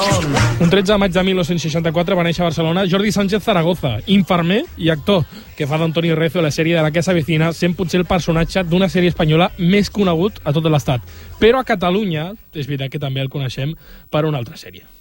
Un 13 de maig de 1964 va néixer a Barcelona Jordi Sánchez Zaragoza, infermer i actor, que fa d'Antonio Recio a la sèrie de La Casa Vecina, sent potser el personatge d'una sèrie espanyola més conegut a tot l'estat. Però a Catalunya, és veritat que també el coneixem per una altra sèrie.